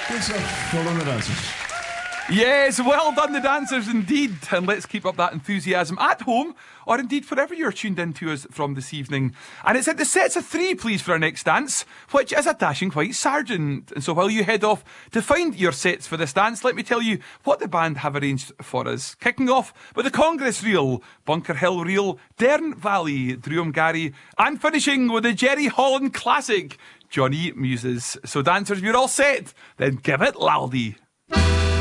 Good stuff. Well done, the dancers. Yes, well done, the dancers, indeed. And let's keep up that enthusiasm at home, or indeed wherever you're tuned in to us from this evening. And it's at the sets of 3, please, for our next dance, which is a dashing white sergeant. And so while you head off to find your sets for this dance, let me tell you what the band have arranged for us. Kicking off with the Congress Reel, Bunker Hill Reel, Dearn Valley, Drumgary, and finishing with the Jerry Holland classic, Johnny Muses. So dancers, you're all set, then give it laldy.